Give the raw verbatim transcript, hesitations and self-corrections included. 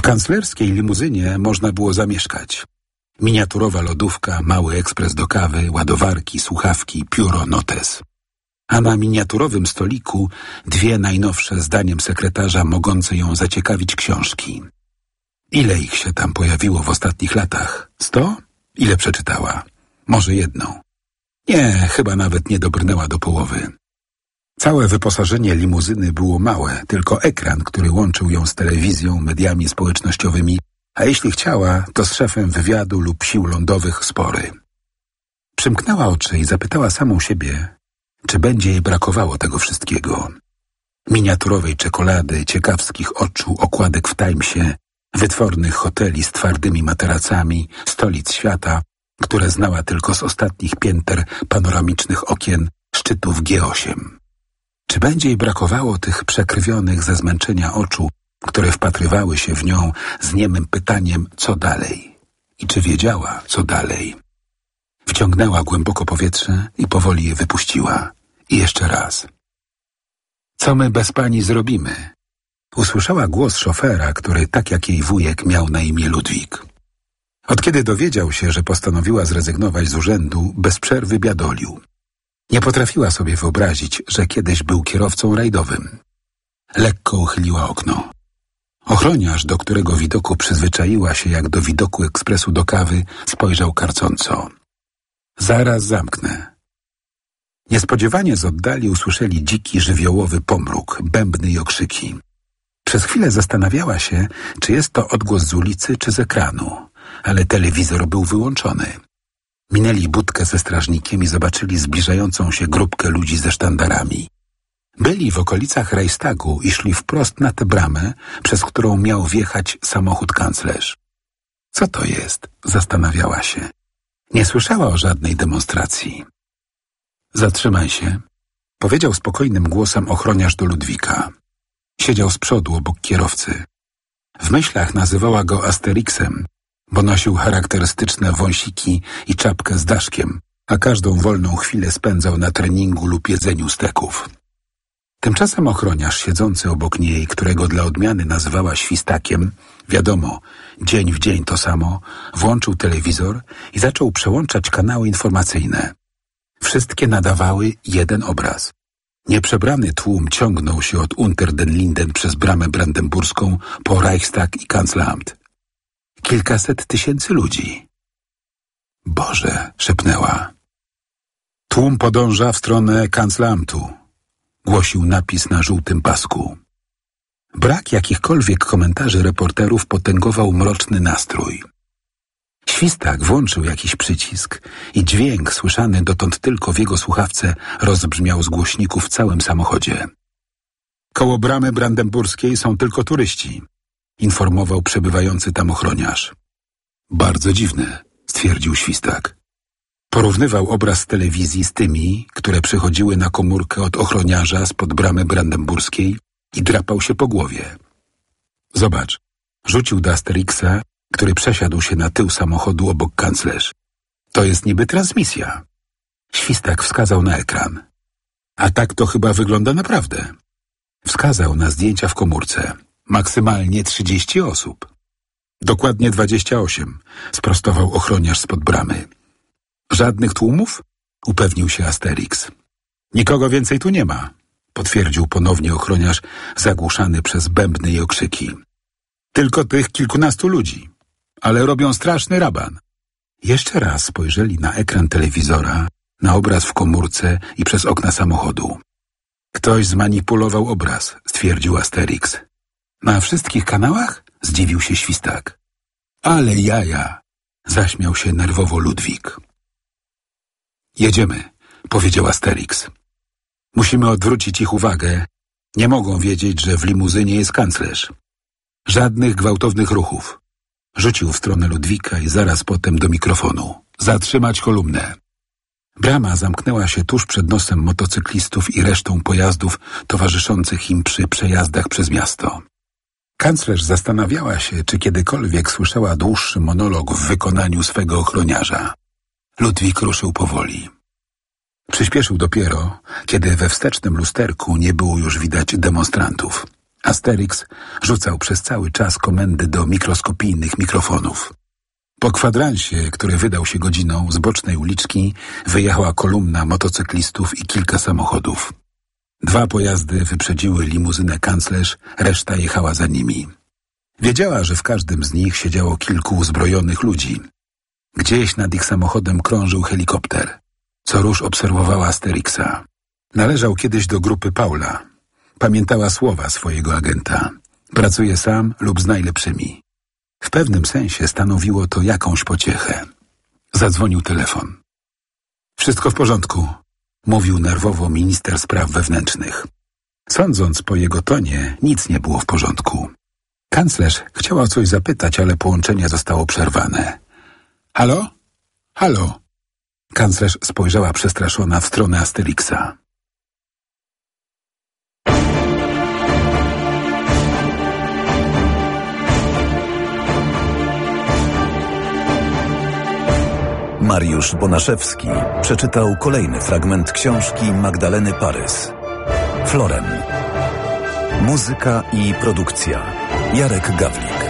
kanclerskiej limuzynie można było zamieszkać. Miniaturowa lodówka, mały ekspres do kawy, ładowarki, słuchawki, pióro, notes. A na miniaturowym stoliku dwie najnowsze, zdaniem sekretarza, mogące ją zaciekawić książki. Ile ich się tam pojawiło w ostatnich latach? Sto? Ile przeczytała? Może jedną. Nie, chyba nawet nie dobrnęła do połowy. Całe wyposażenie limuzyny było małe, tylko ekran, który łączył ją z telewizją, mediami społecznościowymi, a jeśli chciała, to z szefem wywiadu lub sił lądowych spory. Przymknęła oczy i zapytała samą siebie, czy będzie jej brakowało tego wszystkiego. Miniaturowej czekolady, ciekawskich oczu, okładek w Timesie, wytwornych hoteli z twardymi materacami, stolic świata, które znała tylko z ostatnich pięter panoramicznych okien szczytów G osiem. Czy będzie jej brakowało tych przekrwionych ze zmęczenia oczu, które wpatrywały się w nią z niemym pytaniem, co dalej? I czy wiedziała, co dalej? Wciągnęła głęboko powietrze i powoli je wypuściła. I jeszcze raz. Co my bez pani zrobimy? Usłyszała głos szofera, który, tak jak jej wujek, miał na imię Ludwik. Od kiedy dowiedział się, że postanowiła zrezygnować z urzędu, bez przerwy biadolił. Nie potrafiła sobie wyobrazić, że kiedyś był kierowcą rajdowym. Lekko uchyliła okno. Ochroniarz, do którego widoku przyzwyczaiła się jak do widoku ekspresu do kawy, spojrzał karcąco. Zaraz zamknę. Niespodziewanie z oddali usłyszeli dziki, żywiołowy pomruk, bębny i okrzyki. Przez chwilę zastanawiała się, czy jest to odgłos z ulicy, czy z ekranu, ale telewizor był wyłączony. Minęli budkę ze strażnikiem i zobaczyli zbliżającą się grupkę ludzi ze sztandarami. Byli w okolicach Reichstagu i szli wprost na tę bramę, przez którą miał wjechać samochód kanclerz. Co to jest? Zastanawiała się. Nie słyszała o żadnej demonstracji. Zatrzymaj się, powiedział spokojnym głosem ochroniarz do Ludwika. Siedział z przodu obok kierowcy. W myślach nazywała go Asterixem, bo nosił charakterystyczne wąsiki i czapkę z daszkiem, a każdą wolną chwilę spędzał na treningu lub jedzeniu steków. Tymczasem ochroniarz siedzący obok niej, którego dla odmiany nazywała świstakiem, wiadomo, dzień w dzień to samo, włączył telewizor i zaczął przełączać kanały informacyjne. Wszystkie nadawały jeden obraz. Nieprzebrany tłum ciągnął się od Unter den Linden przez bramę brandenburską po Reichstag i Kanzleramt. Kilkaset tysięcy ludzi. Boże, szepnęła. Tłum podąża w stronę Kanzleramtu, głosił napis na żółtym pasku. Brak jakichkolwiek komentarzy reporterów potęgował mroczny nastrój. Świstak włączył jakiś przycisk i dźwięk słyszany dotąd tylko w jego słuchawce rozbrzmiał z głośników w całym samochodzie. Koło bramy brandenburskiej są tylko turyści, informował przebywający tam ochroniarz. Bardzo dziwne, stwierdził Świstak. Porównywał obraz z telewizji z tymi, które przychodziły na komórkę od ochroniarza spod bramy brandenburskiej i drapał się po głowie. Zobacz, rzucił do Asterixa, który przesiadł się na tył samochodu obok kanclerz. To jest niby transmisja. Świstak wskazał na ekran. A tak to chyba wygląda naprawdę. Wskazał na zdjęcia w komórce. Maksymalnie trzydzieści osób. Dokładnie dwadzieścia osiem, sprostował ochroniarz spod bramy. Żadnych tłumów? Upewnił się Asterix. Nikogo więcej tu nie ma, potwierdził ponownie ochroniarz, zagłuszany przez bębny i okrzyki. Tylko tych kilkunastu ludzi, ale robią straszny raban. Jeszcze raz spojrzeli na ekran telewizora, na obraz w komórce i przez okna samochodu. Ktoś zmanipulował obraz, stwierdził Asterix. Na wszystkich kanałach? Zdziwił się Świstak. Ale jaja, zaśmiał się nerwowo Ludwik. Jedziemy, powiedział Asterix. Musimy odwrócić ich uwagę. Nie mogą wiedzieć, że w limuzynie jest kanclerz. Żadnych gwałtownych ruchów. Rzucił w stronę Ludwika i zaraz potem do mikrofonu. Zatrzymać kolumnę. Brama zamknęła się tuż przed nosem motocyklistów i resztą pojazdów towarzyszących im przy przejazdach przez miasto. Kanclerz zastanawiała się, czy kiedykolwiek słyszała dłuższy monolog w wykonaniu swego ochroniarza. Ludwik ruszył powoli. Przyspieszył dopiero, kiedy we wstecznym lusterku nie było już widać demonstrantów. Asterix rzucał przez cały czas komendy do mikroskopijnych mikrofonów. Po kwadransie, który wydał się godziną, z bocznej uliczki wyjechała kolumna motocyklistów i kilka samochodów. Dwa pojazdy wyprzedziły limuzynę kanclerz, reszta jechała za nimi. Wiedziała, że w każdym z nich siedziało kilku uzbrojonych ludzi. Gdzieś nad ich samochodem krążył helikopter. Co rusz obserwowała Asterixa. Należał kiedyś do grupy Paula. Pamiętała słowa swojego agenta. Pracuje sam lub z najlepszymi. W pewnym sensie stanowiło to jakąś pociechę. Zadzwonił telefon. Wszystko w porządku, mówił nerwowo minister spraw wewnętrznych. Sądząc po jego tonie, nic nie było w porządku. Kanclerz chciała o coś zapytać, ale połączenie zostało przerwane. Halo? Halo? Kanclerz spojrzała przestraszona w stronę Asterixa. Mariusz Bonaszewski przeczytał kolejny fragment książki Magdaleny Parys. Floren. Muzyka i produkcja Jarek Gawlik.